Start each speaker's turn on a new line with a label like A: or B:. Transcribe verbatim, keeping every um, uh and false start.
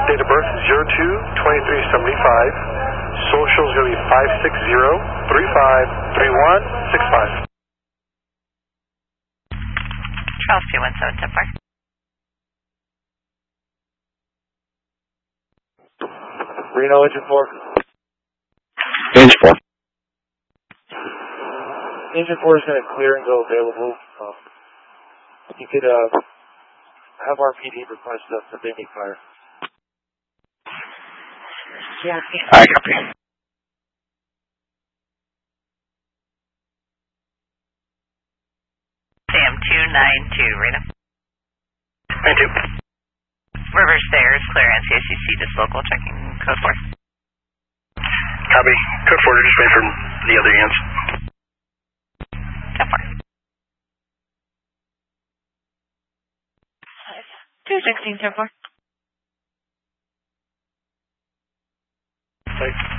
A: Date of birth zero two twenty-three seventy-five. Social is going to be five six zero three five three one six five.
B: Charles two one seven ten four.
A: Reno, engine four.
C: Engine four.
A: Engine four is going to clear and go available. Um, you could uh, have R P D request us if they need fire.
B: Yeah.
C: I copy.
B: Sam two nine two, Reno.
A: nine two.
B: River Stairs, clear N C A C C, just local, checking code four.
A: Copy. Code four, just wait for the other hands.
B: ten four. two sixteen ten four.
A: Thanks.